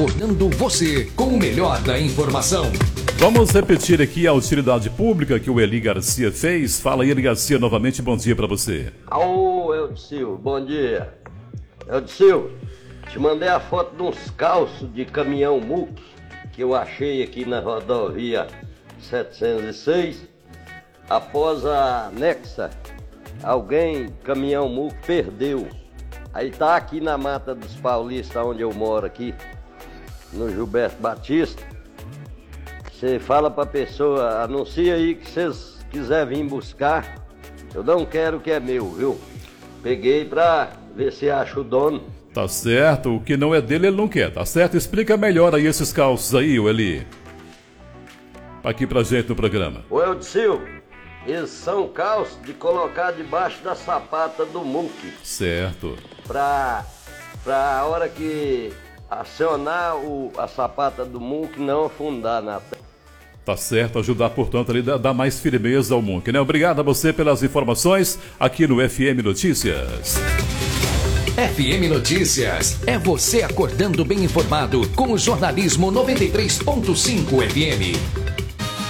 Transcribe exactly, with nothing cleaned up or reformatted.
acordando você com o melhor da informação. Vamos repetir aqui a utilidade pública que o Eli Garcia fez. Fala aí, Eli Garcia, novamente, bom dia para você. Alô, Eudicil, bom dia. Eudicil, te mandei a foto de uns calços de caminhão muque que eu achei aqui na rodovia setecentos e seis. Após a anexa, alguém, caminhão muque, perdeu. Aí tá aqui na Mata dos Paulistas, onde eu moro aqui, no Gilberto Batista. Você fala pra pessoa, anuncia aí que vocês quiserem vir buscar. Eu não quero que é meu, viu? Peguei pra ver se acha o dono. Tá certo, o que não é dele ele não quer, tá certo? Explica melhor aí esses calços aí, Eli. Aqui pra gente no programa. Ô Eudicil, eles são calços de colocar debaixo da sapata do muque. Certo. Pra, pra a hora que acionar o, a sapata do muque não afundar na terra. Tá certo, ajudar, portanto, ali a dar mais firmeza ao muque, né? Obrigado a você pelas informações aqui no F M Notícias. F M Notícias, é você acordando bem informado com o jornalismo noventa e três ponto cinco F M.